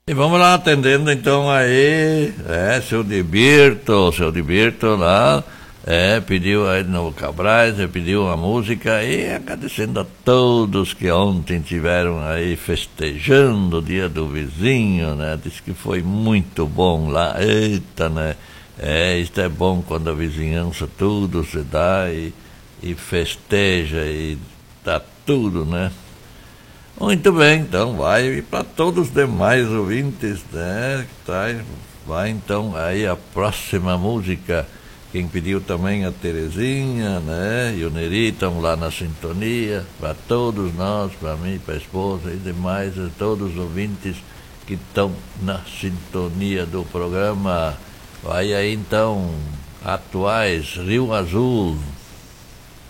E vamos lá, atendendo então aí, seu Divirto lá, pediu aí no Cabrais, pediu uma música e agradecendo a todos que ontem tiveram aí festejando o dia do vizinho, né? Diz que foi muito bom lá, eita, né? Isto é bom quando a vizinhança tudo se dá e festeja e dá tudo, né? Muito bem, então vai para todos os demais ouvintes, né? Vai então aí a próxima música. Quem pediu também a Terezinha, né? E o Neri estão lá na sintonia. Para todos nós, para mim, para a esposa e demais, todos os ouvintes que estão na sintonia do programa. Vai aí então, Atuais, Rio Azul.